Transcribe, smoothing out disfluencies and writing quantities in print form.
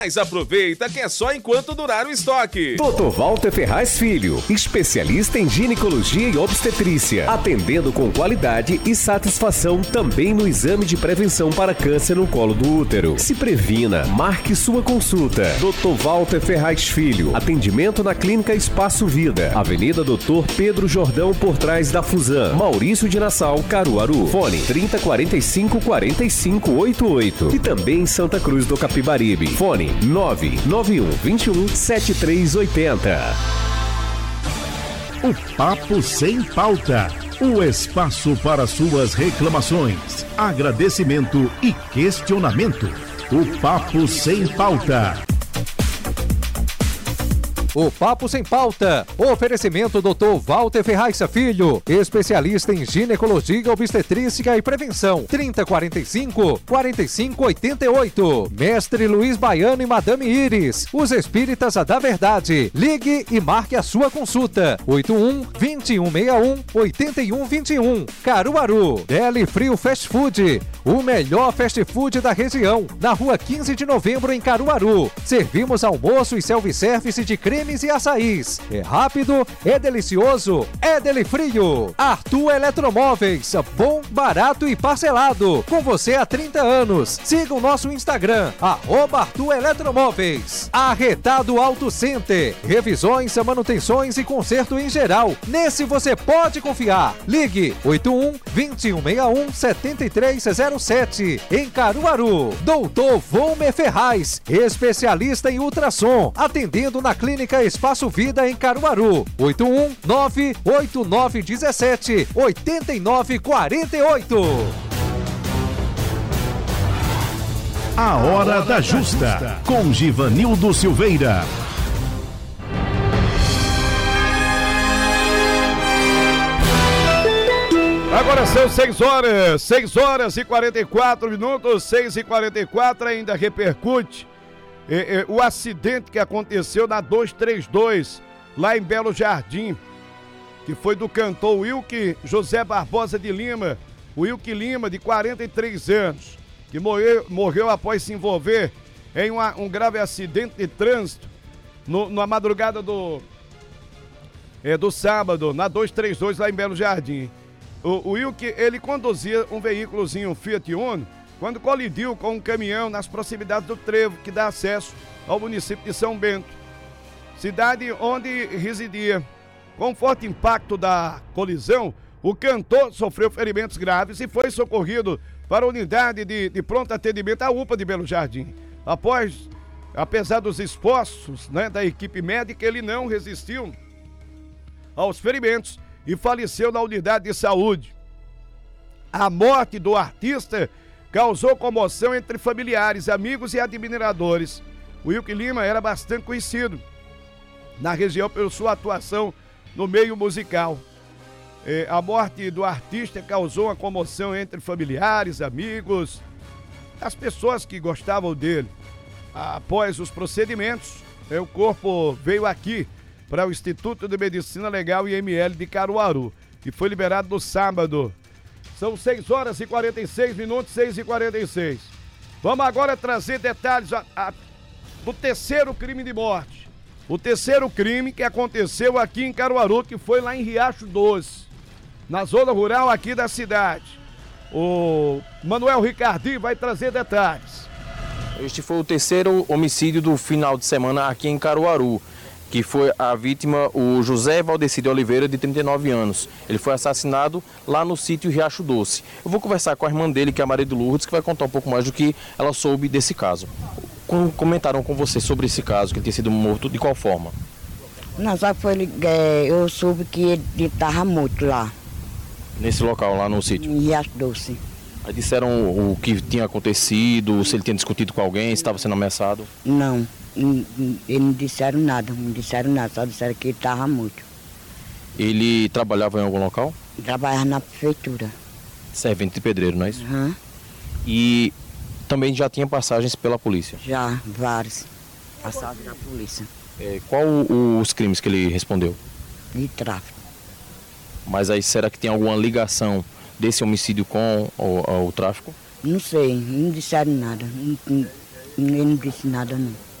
Mas aproveita que é só enquanto durar o estoque. Dr. Walter Ferraz Filho, especialista em ginecologia e obstetrícia, atendendo com qualidade e satisfação também no exame de prevenção para câncer no colo do útero. Se previna, marque sua consulta. Dr. Walter Ferraz Filho, atendimento na Clínica Espaço Vida, Avenida Dr. Pedro Jordão, por trás da Fusan, Maurício de Nassau, Caruaru. Fone 3045-4588 e também em Santa Cruz do Capibaribe. Fone 99121-7380. O Papo Sem Pauta. O espaço para suas reclamações, agradecimento e questionamento. O Papo Sem Pauta. O Papo Sem Pauta. Oferecimento Dr. Walter Ferraz Filho, especialista em ginecologia, obstetrícia e prevenção. 3045-4588. Mestre Luiz Baiano e Madame Iris, os espíritas da verdade. Ligue e marque a sua consulta. 81-2161-8121. Caruaru. Deli Frio Fast Food, o melhor fast food da região. Na rua 15 de novembro, em Caruaru. Servimos almoço e self-service de cremes e açaís. É rápido, é delicioso, é Deli Frio. Arthur Eletromóveis, bom, barato e parcelado. Com você há 30 anos. Siga o nosso Instagram, @Arthur Eletromóveis. Arretado Auto Center, revisões, manutenções e conserto em geral. Nesse você pode confiar. Ligue 81-2161-7307 em Caruaru. Doutor Volmer Ferraz, especialista em ultrassom, atendendo na Clínica Espaço Vida em Caruaru. 81-98917-8948. A Hora da Justa, com Givanildo Silveira. Agora são 6 horas e 44 minutos, 6h44, ainda repercute o acidente que aconteceu na 232, lá em Belo Jardim, que foi do cantor Wilke José Barbosa de Lima, Wilke Lima, de 43 anos, que morreu após se envolver em um grave acidente de trânsito na madrugada do sábado, na 232, lá em Belo Jardim. O Wilke, ele conduzia um veículozinho Fiat Uno, quando colidiu com um caminhão nas proximidades do trevo que dá acesso ao município de São Bento, cidade onde residia. Com forte impacto da colisão, o cantor sofreu ferimentos graves e foi socorrido para a unidade de pronto atendimento, a UPA de Belo Jardim. Apesar dos esforços, da equipe médica, ele não resistiu aos ferimentos e faleceu na unidade de saúde. A morte do artista causou comoção entre familiares, amigos e admiradores. O Wilke Lima era bastante conhecido na região por sua atuação no meio musical. A morte do artista causou uma comoção entre familiares, amigos, as pessoas que gostavam dele. Após os procedimentos, o corpo veio aqui para o Instituto de Medicina Legal IML de Caruaru e foi liberado no sábado. São 6 horas e 46 minutos, 6h46. Vamos agora trazer detalhes do terceiro crime de morte. O terceiro crime que aconteceu aqui em Caruaru, que foi lá em Riacho Doce, na zona rural aqui da cidade. O Manuel Ricardinho vai trazer detalhes. Este foi o terceiro homicídio do final de semana aqui em Caruaru, que foi a vítima, o José Valdeci de Oliveira, de 39 anos. Ele foi assassinado lá no sítio Riacho Doce. Eu vou conversar com a irmã dele, que é a Maria de Lourdes, que vai contar um pouco mais do que ela soube desse caso. Comentaram com você sobre esse caso, que ele tinha sido morto, de qual forma? Não, só que eu soube que ele estava morto lá. Nesse local, lá no sítio? Em Riacho Doce. Aí disseram o que tinha acontecido, se ele tinha discutido com alguém, se estava sendo ameaçado? Não. Eles não disseram nada, só disseram que ele estava morto. Ele trabalhava em algum local? Trabalhava na prefeitura. Servente de pedreiro, não é isso? Uhum. E também já tinha passagens pela polícia? Já, vários. Passados pela polícia. Qual os crimes que ele respondeu? De tráfico. Mas aí será que tem alguma ligação desse homicídio com o tráfico? Não sei, não disseram nada. Ele não disse nada, não.